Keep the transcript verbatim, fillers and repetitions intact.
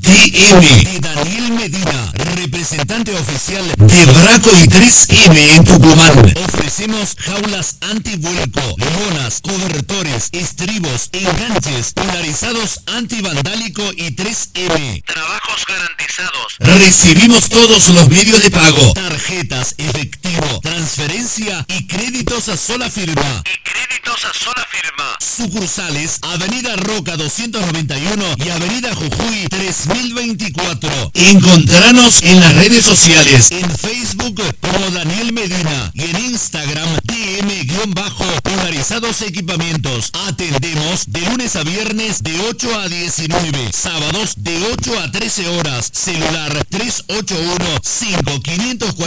D M de Daniel Medina, representante oficial de Braco y tres eme en Tucumán. Ofrecemos jaulas antivuelco, lonas, cobertores, estribos, enganches, polarizados antivandálico y tres eme. Trabajos garantizados. Recibimos todos los medios de pago: tarjetas, efectivo, transferencia y créditos a sola firma. Y créditos a sola firma. Sucursales: Avenida Roca doscientos noventa y uno y Avenida Jujuy tres mil veinticuatro. Encontranos en las redes sociales, en Facebook como Daniel Medina y en Instagram D M-polarizados equipamientos. Atendemos de lunes a viernes de ocho a diecinueve, sábados de ocho a trece horas. Celular tres ocho uno cinco cinco cuatro